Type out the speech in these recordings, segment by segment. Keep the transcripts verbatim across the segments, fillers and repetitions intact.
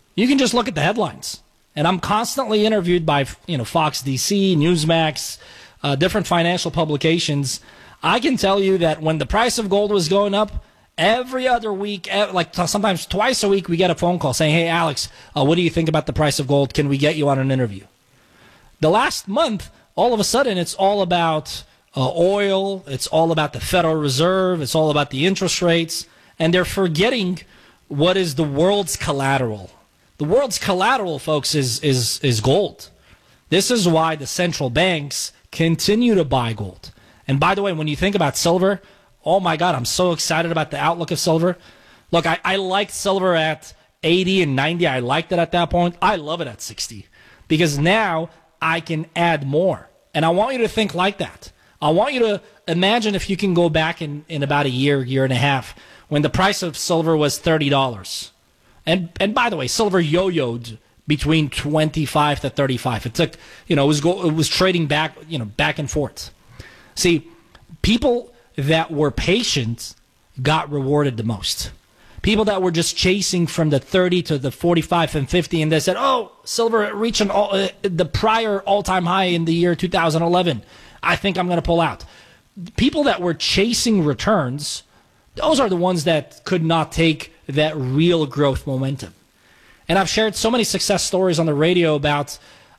You can just look at the headlines. And I'm constantly interviewed by, you know, Fox D C, Newsmax, uh, different financial publications. I can tell you that when the price of gold was going up, every other week, like sometimes twice a week, we get a phone call saying, hey, Alex, uh, what do you think about the price of gold? Can we get you on an interview? The last month, all of a sudden, it's all about uh, oil. It's all about the Federal Reserve. It's all about the interest rates. And they're forgetting what is the world's collateral. The world's collateral, folks, is, is, is gold. This is why the central banks continue to buy gold. And by the way, when you think about silver, oh my God, I'm so excited about the outlook of silver. Look, I, I liked silver at eighty and ninety. I liked it at that point. I love it at sixty because now I can add more. And I want you to think like that. I want you to imagine if you can go back in, in about a year, year and a half, when the price of silver was thirty dollars. And and by the way, silver yo-yoed between twenty-five to thirty-five. It took, you know, it was go, it was trading back, you know, back and forth. See, people that were patient got rewarded the most. People that were just chasing from the thirty to the forty-five and fifty, and they said, "Oh, silver reached an all, uh, the prior all-time high in the year two thousand eleven. I think I'm going to pull out." People that were chasing returns, those are the ones that could not take that real growth momentum. And I've shared so many success stories on the radio about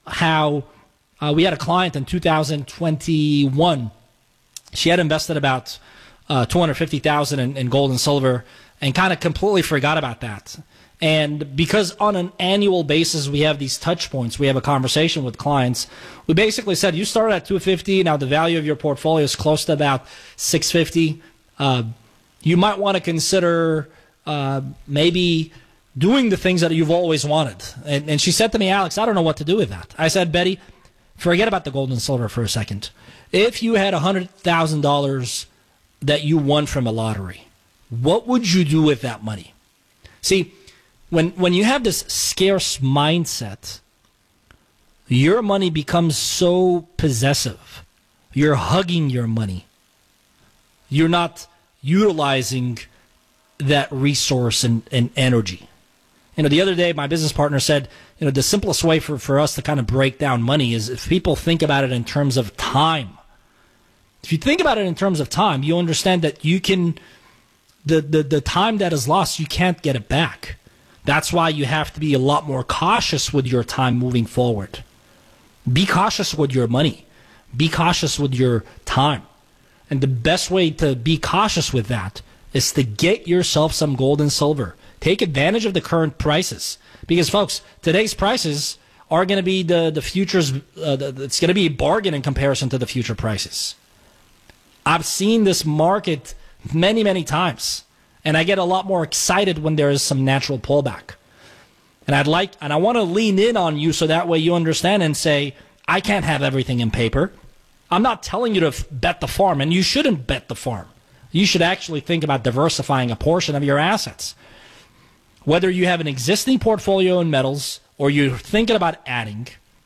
how uh, we had a client in two thousand twenty-one. She had invested about uh, two hundred fifty thousand dollars in, in gold and silver and kind of completely forgot about that. And because on an annual basis we have these touch points, we have a conversation with clients, we basically said, you started at two hundred fifty, now the value of your portfolio is close to about six hundred fifty. Uh, you might want to consider uh, maybe doing the things that you've always wanted. And, and she said to me, Alex, I don't know what to do with that. I said, Betty, forget about the gold and silver for a second. If you had one hundred thousand dollars that you won from a lottery, what would you do with that money? See, when when you have this scarce mindset, your money becomes so possessive. You're hugging your money. You're not utilizing that resource and, and energy. You know, the other day, my business partner said, you know, the simplest way for, for us to kind of break down money is if people think about it in terms of time. If you think about it in terms of time, you understand that you can, the, the, the time that is lost, you can't get it back. That's why you have to be a lot more cautious with your time moving forward. Be cautious with your money. Be cautious with your time. And the best way to be cautious with that is to get yourself some gold and silver. Take advantage of the current prices. Because, folks, today's prices are going to be the, the futures. Uh, the, it's going to be a bargain in comparison to the future prices. I've seen this market many, many times. And I get a lot more excited when there is some natural pullback. And I'd like, and I want to lean in on you so that way you understand and say, I can't have everything in paper. I'm not telling you to f- bet the farm, and you shouldn't bet the farm. You should actually think about diversifying a portion of your assets. Whether you have an existing portfolio in metals or you're thinking about adding,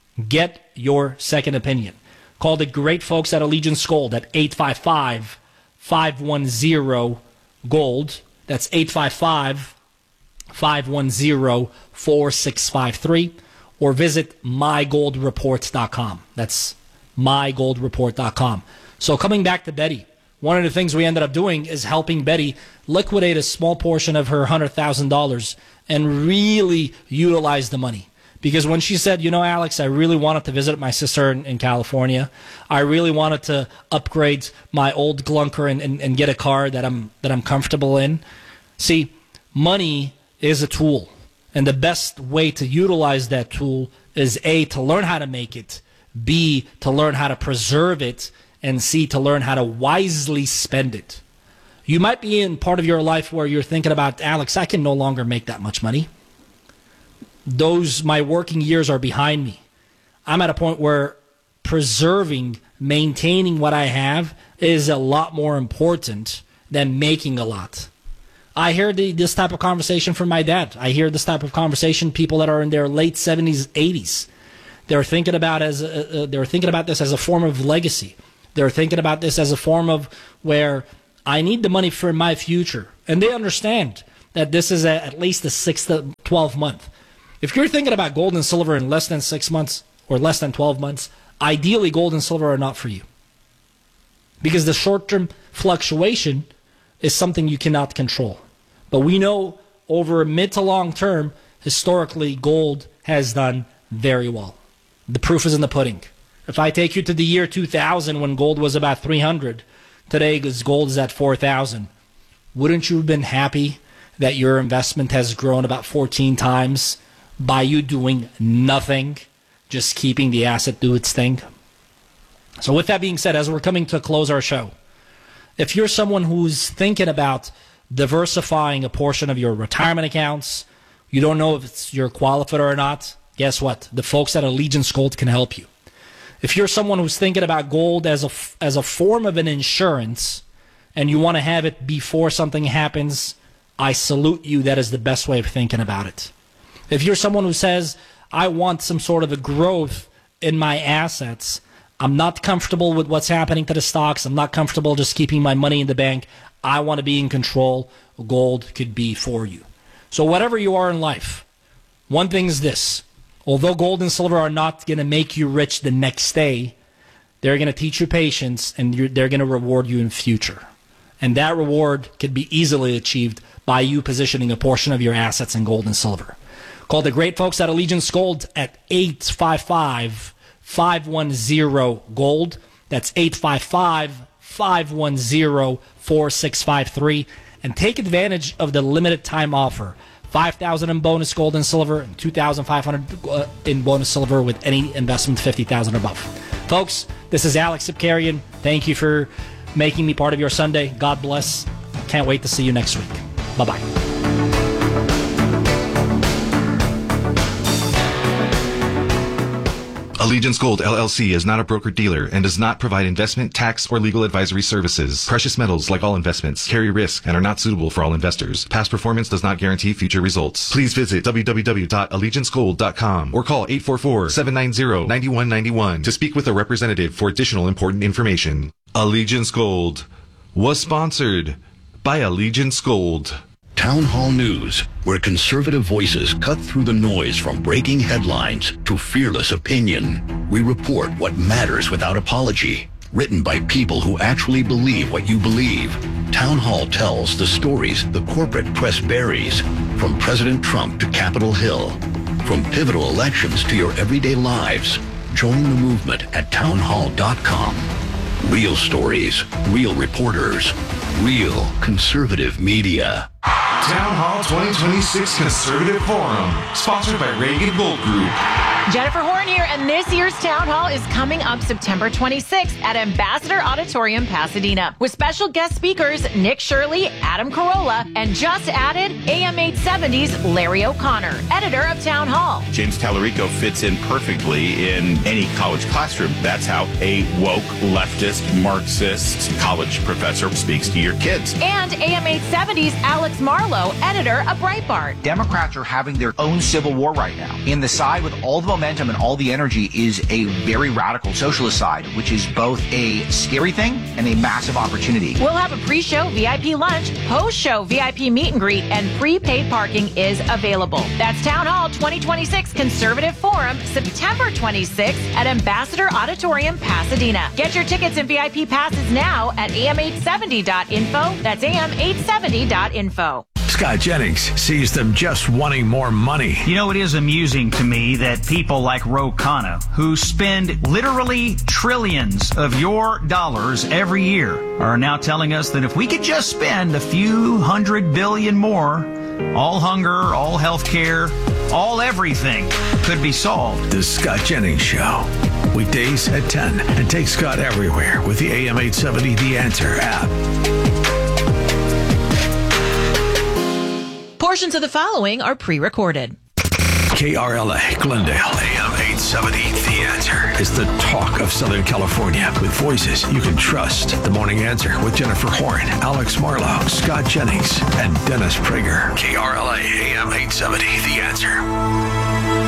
get your second opinion. Call the great folks at Allegiance Gold at eight five five, five one zero, GOLD. That's eight five five, five one zero, four six five three. Or visit my gold report dot com. That's my gold report dot com. So coming back to Betty, one of the things we ended up doing is helping Betty liquidate a small portion of her one hundred thousand dollars and really utilize the money. Because when she said, you know, Alex, I really wanted to visit my sister in, in California. I really wanted to upgrade my old Glunker and, and, and get a car that I'm that I'm comfortable in. See, money is a tool. And the best way to utilize that tool is A, to learn how to make it, B, to learn how to preserve it, and C, to learn how to wisely spend it. You might be in part of your life where you're thinking about, Alex, I can no longer make that much money. Those, my working years are behind me. I'm at a point where preserving, maintaining what I have is a lot more important than making a lot. I hear the, this type of conversation from my dad. I hear this type of conversation, people that are in their late seventies, eighties. They're thinking about as a, uh, they're thinking about this as a form of legacy. They're thinking about this as a form of where I need the money for my future. And they understand that this is a, at least a six to twelve month. If you're thinking about gold and silver in less than six months or less than twelve months, ideally gold and silver are not for you. Because the short-term fluctuation is something you cannot control. But we know over mid to long term, historically, gold has done very well. The proof is in the pudding. If I take you to the year two thousand when gold was about three hundred, today gold is at four thousand. Wouldn't you have been happy that your investment has grown about fourteen times by you doing nothing, just keeping the asset do its thing? So with that being said, as we're coming to close our show, if you're someone who's thinking about diversifying a portion of your retirement accounts, you don't know if it's you're qualified or not, guess what? The folks at Allegiance Gold can help you. If you're someone who's thinking about gold as a, as a form of an insurance and you want to have it before something happens, I salute you. That is the best way of thinking about it. If you're someone who says, I want some sort of a growth in my assets, I'm not comfortable with what's happening to the stocks, I'm not comfortable just keeping my money in the bank, I want to be in control, gold could be for you. So whatever you are in life, one thing is this. Although gold and silver are not going to make you rich the next day, they're going to teach you patience and you're, they're going to reward you in future. And that reward can be easily achieved by you positioning a portion of your assets in gold and silver. Call the great folks at Allegiance Gold at eight five five, five one zero, GOLD. That's eight five five, five one zero, four six five three. And take advantage of the limited time offer. five thousand dollars in bonus gold and silver and two thousand five hundred dollars in bonus silver with any investment fifty thousand dollars or above. Folks, this is Alex Sipkarian. Thank you for making me part of your Sunday. God bless. Can't wait to see you next week. Bye-bye. Allegiance Gold, L L C is not a broker-dealer and does not provide investment, tax, or legal advisory services. Precious metals, like all investments, carry risk and are not suitable for all investors. Past performance does not guarantee future results. Please visit w w w dot allegiance gold dot com or call eight four four, seven nine zero, nine one nine one to speak with a representative for additional important information. Allegiance Gold was sponsored by Allegiance Gold. Town Hall News, where conservative voices cut through the noise from breaking headlines to fearless opinion. We report what matters without apology. Written by people who actually believe what you believe. Town Hall tells the stories the corporate press buries, from President Trump to Capitol Hill. From pivotal elections to your everyday lives. Join the movement at town hall dot com. Real stories, real reporters, real conservative media. Town Hall twenty twenty-six Conservative Forum, sponsored by Reagan Gold Group. Jennifer Horn here, and this year's Town Hall is coming up September twenty-sixth at Ambassador Auditorium, Pasadena, with special guest speakers Nick Shirley, Adam Carolla, and just added A M eight seventy's Larry O'Connor, editor of Town Hall. James Tallarico fits in perfectly in any college classroom. That's how a woke, leftist, Marxist college professor speaks to your kids. And A M eight seventy's Alex Marlowe, editor of Breitbart. Democrats are having their own civil war right now. In the side with all the momentum and all the energy is a very radical socialist side, which is both a scary thing and a massive opportunity. We'll have a pre-show V I P lunch, post-show V I P meet and greet, and prepaid parking is available. That's Town Hall twenty twenty-six Conservative Forum, September twenty-sixth at Ambassador Auditorium, Pasadena. Get your tickets and V I P passes now at A M eight seventy dot info. That's A M eight seventy dot info. Scott Jennings sees them just wanting more money. You know, it is amusing to me that people like Ro Khanna, who spend literally trillions of your dollars every year, are now telling us that if we could just spend a few hundred billion more, all hunger, all health care, all everything could be solved. The Scott Jennings Show. Weekdays at ten. And take Scott everywhere with the A M eight seventy The Answer app. Portions of the following are pre-recorded. K R L A, Glendale, A M eight seventy The Answer is the talk of Southern California with voices you can trust. The Morning Answer with Jennifer Horn, Alex Marlowe, Scott Jennings, and Dennis Prager. K R L A, A M eight seventy The Answer.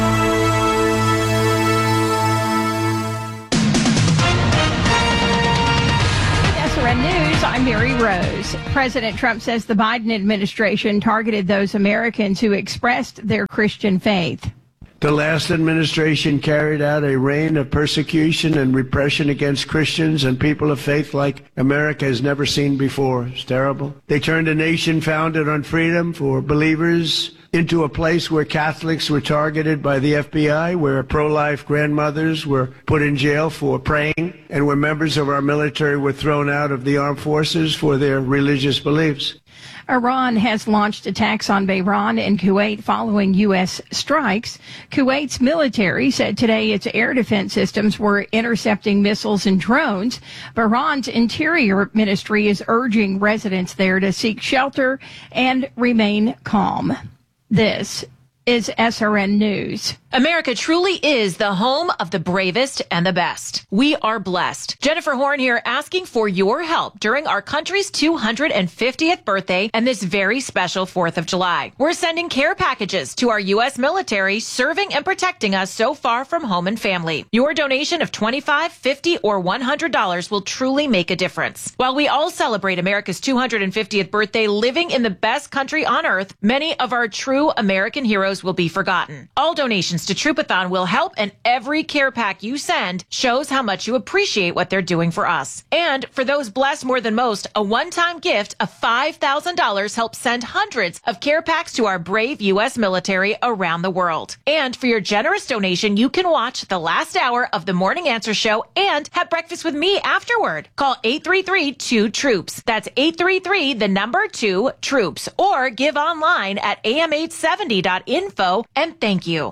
S R N News, I'm Mary Rose. President Trump says the Biden administration targeted those Americans who expressed their Christian faith. The last administration carried out a reign of persecution and repression against Christians and people of faith like America has never seen before. It's terrible. They turned a nation founded on freedom for believers into a place where Catholics were targeted by the F B I, where pro-life grandmothers were put in jail for praying, and where members of our military were thrown out of the armed forces for their religious beliefs. Iran has launched attacks on Bahrain and Kuwait following U S strikes. Kuwait's military said today its air defense systems were intercepting missiles and drones. Bahrain's interior ministry is urging residents there to seek shelter and remain calm. This is S R N News. America truly is the home of the bravest and the best. We are blessed. Jennifer Horn here, asking for your help during our country's two hundred fiftieth birthday and this very special fourth of July. We're sending care packages to our U S military serving and protecting us so far from home and family. Your donation of twenty-five dollars, fifty dollars, or one hundred dollars will truly make a difference. While we all celebrate America's two hundred fiftieth birthday living in the best country on earth, many of our true American heroes will be forgotten. All donations to Troopathon will help, and every care pack you send shows how much you appreciate what they're doing for us. And for those blessed more than most, a one-time gift of five thousand dollars helps send hundreds of care packs to our brave U S military around the world. And for your generous donation, you can watch the last hour of the Morning Answer Show and have breakfast with me afterward. Call eight three three, two troops. That's eight three three, the number two, troops. Or give online at A M eight seventy dot info. And thank you.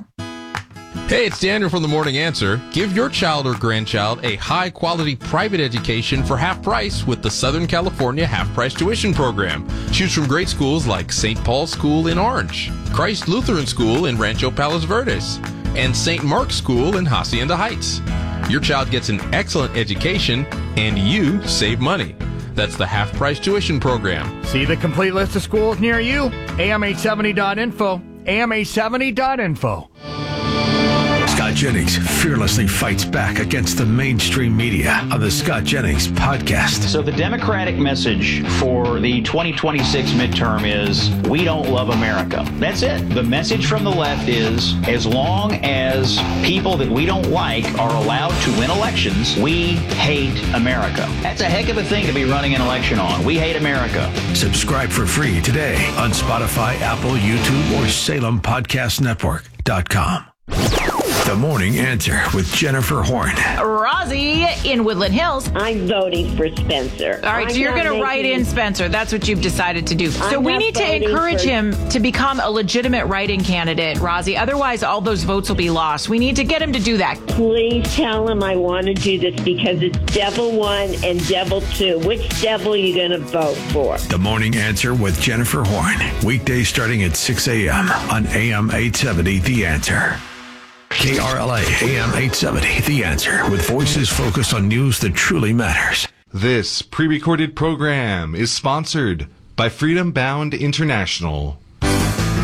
Hey, it's Daniel from The Morning Answer. Give your child or grandchild a high-quality private education for half price with the Southern California Half-Price Tuition Program. Choose from great schools like Saint Paul's School in Orange, Christ Lutheran School in Rancho Palos Verdes, and Saint Mark's School in Hacienda Heights. Your child gets an excellent education, and you save money. That's the Half-Price Tuition Program. See the complete list of schools near you? A M eight seventy dot info. A M eight seventy dot info. Scott Jennings fearlessly fights back against the mainstream media on the Scott Jennings podcast. So the Democratic message for the twenty twenty-six midterm is, we don't love America. That's it. The message from the left is, as long as people that we don't like are allowed to win elections, we hate America. That's a heck of a thing to be running an election on. We hate America. Subscribe for free today on Spotify, Apple, YouTube, or Salem Podcast Network dot com. The Morning Answer with Jennifer Horn. Rosie in Woodland Hills. I'm voting for Spencer. All right, I'm so you're going to making... write in Spencer. That's what you've decided to do. So I'm we need to encourage for... him to become a legitimate write-in candidate, Rosie. Otherwise, all those votes will be lost. We need to get him to do that. Please tell him I want to do this because it's Devil one and Devil two. Which devil are you going to vote for? The Morning Answer with Jennifer Horn. Weekdays starting at six a.m. on A M eight seventy The Answer. K R L A A M eight seventy The Answer, with voices focused on news that truly matters. This pre-recorded program is sponsored by Freedom Bound International.